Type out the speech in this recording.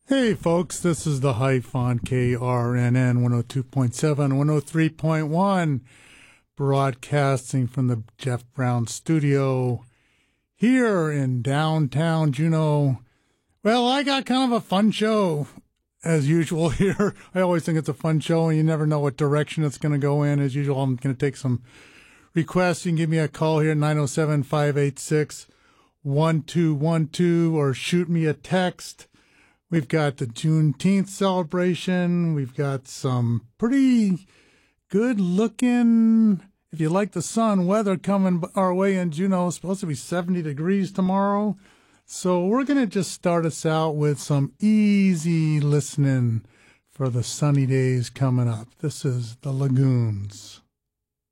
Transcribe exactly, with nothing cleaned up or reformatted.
Hey folks, this is the Hype on K R N N one oh two point seven, one oh three point one, broadcasting from the Jeff Brown studio here in downtown Juneau. Well, I got kind of a fun show as usual here. I always think it's a fun show and you never know what direction it's going to go in. As usual, I'm going to take some requests. You can give me a call here at nine oh seven, five eight six, one two one two or shoot me a text. We've got the Juneteenth celebration. We've got some pretty good looking, if you like the sun, weather coming our way in Juneau. It's supposed to be seventy degrees tomorrow. So we're going to just start us out with some easy listening for the sunny days coming up. This is the Lagoons.